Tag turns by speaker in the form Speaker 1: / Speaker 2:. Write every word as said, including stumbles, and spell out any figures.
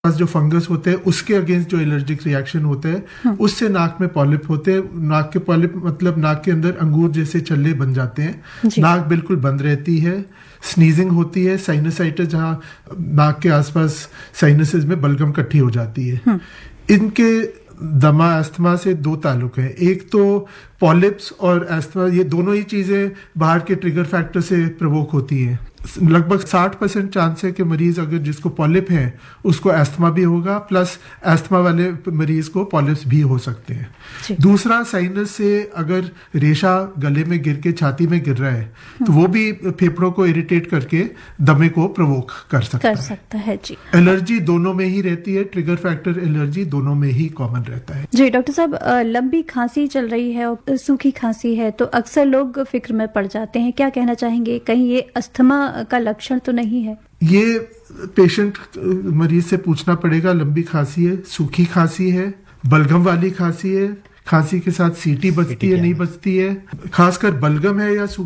Speaker 1: पास जो फंगस होते हैं उसके अगेंस्ट जो एलर्जिक रिएक्शन होता है उससे नाक में पॉलिप होते हैं। नाक के पॉलिप मतलब नाक के अंदर अंगूर जैसे छल्ले बन जाते हैं, नाक बिल्कुल बंद रहती है, स्नीजिंग होती है, साइनसाइटिस जहाँ नाक के आसपास साइनसेस में बलगम इकट्ठी हो जाती है। इनके दमा अस्थमा से दो ताल्लुक है, एक तो पॉलिप्स और अस्थमा ये दोनों ही चीजें बाहर के ट्रिगर फैक्टर से प्रवोक होती हैं। लगभग साठ परसेंट चांस है कि मरीज अगर जिसको पॉलिप है उसको अस्थमा भी होगा, प्लस अस्थमा वाले मरीज को पॉलिप्स भी हो सकते हैं। दूसरा, साइनस से अगर रेशा गले में गिर के छाती में गिर रहा है तो वो भी फेफड़ों को इरिटेट करके दमे को प्रवोक कर सकता
Speaker 2: कर
Speaker 1: है।
Speaker 2: सकता है जी।
Speaker 1: एलर्जी दोनों में ही रहती है, ट्रिगर फैक्टर एलर्जी दोनों में ही कॉमन रहता है।
Speaker 2: जी डॉक्टर साहब, लंबी खांसी चल रही है और सूखी खांसी है तो अक्सर लोग फिक्र में पड़ जाते हैं, क्या कहना चाहेंगे, कहीं ये अस्थमा का लक्षण तो नहीं है?
Speaker 1: ये पेशेंट मरीज से पूछना पड़ेगा। लंबी खांसी है, सूखी खांसी है, बलगम वाली खांसी है, खांसी के साथ सीटी बजती है नहीं बजती है, खासकर बलगम है या